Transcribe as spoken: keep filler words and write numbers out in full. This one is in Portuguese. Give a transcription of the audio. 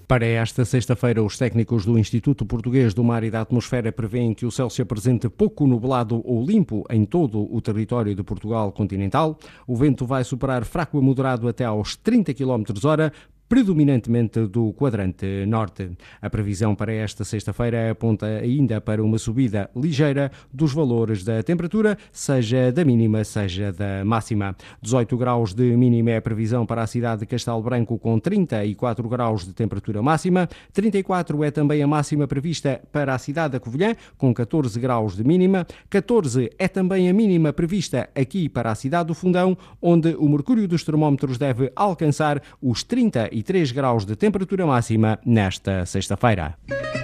Para esta sexta-feira, os técnicos do Instituto Português do Mar e da Atmosfera prevêem que o céu se apresente pouco nublado ou limpo em todo o território de Portugal continental. O vento vai superar fraco a moderado até aos trinta quilómetros por hora, predominantemente do quadrante norte. A previsão para esta sexta-feira aponta ainda para uma subida ligeira dos valores da temperatura, seja da mínima, seja da máxima. dezoito graus de mínima é a previsão para a cidade de Castelo Branco, com trinta e quatro graus de temperatura máxima. trinta e quatro é também a máxima prevista para a cidade da Covilhã, com catorze graus de mínima. catorze é também a mínima prevista aqui para a cidade do Fundão, onde o mercúrio dos termómetros deve alcançar os trinta e três graus de temperatura máxima nesta sexta-feira.